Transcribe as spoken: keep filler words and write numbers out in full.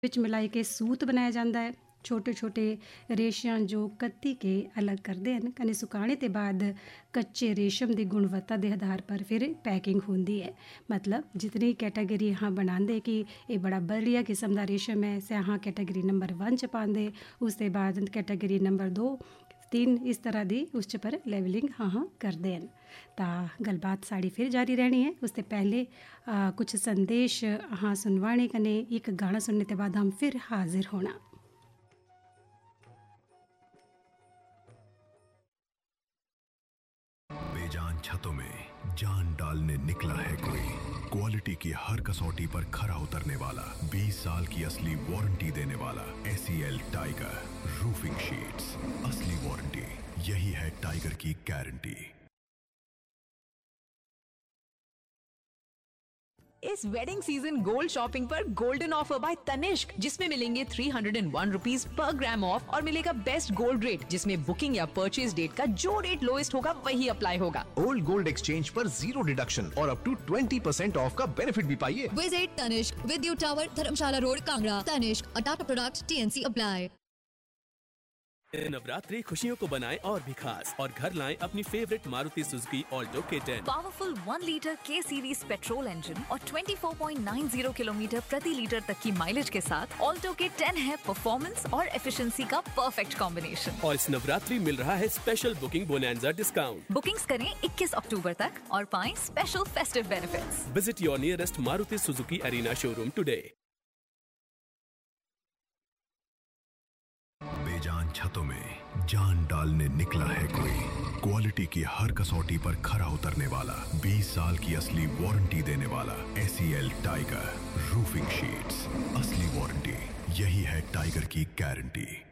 ਵਿੱਚ ਮਿਲਾਈ ਕੇ ਸੂਤ ਬਣਾਇਆ ਜਾਂਦਾ ਹੈ। ਛੋਟੇ ਛੋਟੇ ਰੇਸ਼ਿਆਂ ਜੋ ਕੱਤੀ ਕੇ ਅਲੱਗ ਕਰਦੇ ਹਨ ਕਨੇ ਸੁਕਾਣੇ ਤੇ ਬਾਅਦ ਕੱਚੇ रेशम ਦੀ ਗੁਣਵੱਤਾ ਦੇ ਆਧਾਰ पर फिर पैकिंग ਹੁੰਦੀ है। मतलब जितनी कैटेगरी यहाँ बनाते कि ये बड़ा बढ़िया किस्म का रेशम है से यहाँ कैटेगरी नंबर वन च पाते, उसके बाद कैटेगरी नंबर दो तीन इस तरह की उस च पर लेवलिंग हाँ करते हैं। तो गलबात साड़ी फिर जारी रहनी है। उससे पहले आ, कुछ संदेश हाँ सुनवाने कने एक गाना सुनने के बाद हम फिर हाजिर होना। बेजान छतों में जान डालने निकला है कोई, क्वालिटी की हर कसौटी पर खरा उतरने वाला, बीस साल की असली वारंटी देने वाला एसीएल टाइगर रूफिंग शीट्स। असली वारंटी, यही है टाइगर की गारंटी। इस वेडिंग सीजन गोल्ड शॉपिंग पर गोल्डन ऑफर बाय तनिष्क, जिसमें मिलेंगे three hundred and one rupees per gram of और मिलेगा बेस्ट गोल्ड रेट, जिसमें बुकिंग या परचेज डेट का जो रेट लोएस्ट होगा वही अप्लाई होगा। ओल्ड गोल्ड एक्सचेंज पर जीरो डिडक्शन और up to twenty percent of का बेनिफिट भी पाइए। विजिट तनिष्क, विद्युत टावर, धर्मशाला रोड, कांगड़ा। तनिष्क, अ Tata product, TNC apply. Navratri खुशियों को बनाएं और भी खास, और घर लाएं अपनी फेवरेट मारुति सुजुकी ऑल्टो के टेन। पावरफुल वन लीटर के सीरीज पेट्रोल इंजन और चौबीस पॉइंट नौ ज़ीरो किलोमीटर प्रति लीटर तक की माइलेज के साथ ऑल्टो के टेन है परफॉर्मेंस और एफिशिएंसी का परफेक्ट कॉम्बिनेशन। और इस नवरात्रि मिल रहा है स्पेशल बुकिंग बोनैंजा डिस्काउंट। बुकिंग्स करें इक्कीस अक्टूबर तक और पाएं special festive benefits. Visit your nearest Maruti Suzuki arena showroom today. बेजान छतों में जान डालने निकला है कोई, क्वालिटी की हर कसौटी पर खरा उतरने वाला, बीस साल की असली वारंटी देने वाला एसीएल टाइगर रूफिंग शीट्स। असली वारंटी, यही है टाइगर की गारंटी।